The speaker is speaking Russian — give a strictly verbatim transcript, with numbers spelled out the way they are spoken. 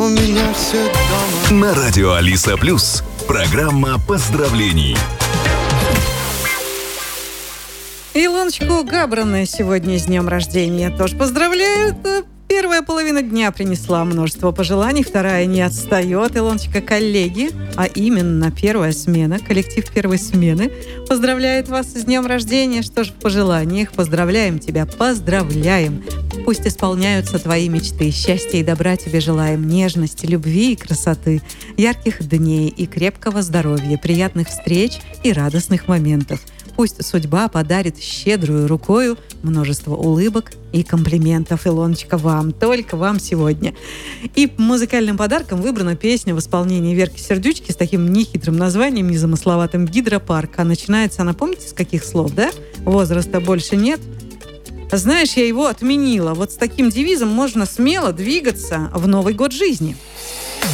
У меня все дома. На радио Алиса Плюс. Программа поздравлений. Илоночку Габрана сегодня с днем рождения тоже поздравляют. Первая половина дня принесла множество пожеланий, вторая не отстает. Илоночка, коллеги, а именно первая смена, коллектив первой смены поздравляет вас с днем рождения. Что ж, в пожеланиях поздравляем тебя, поздравляем. Пусть исполняются твои мечты. Счастья и добра тебе желаем, нежности, любви и красоты, ярких дней и крепкого здоровья, приятных встреч и радостных моментов. Пусть судьба подарит щедрую рукою множество улыбок и комплиментов. Илоночка, вам, только вам сегодня. И музыкальным подарком выбрана песня в исполнении Верки Сердючки с таким нехитрым названием, незамысловатым «Гидропарк». А начинается она, помните, с каких слов, да? «Возраста больше нет». Знаешь, я его отменила. Вот с таким девизом можно смело двигаться в Новый год жизни.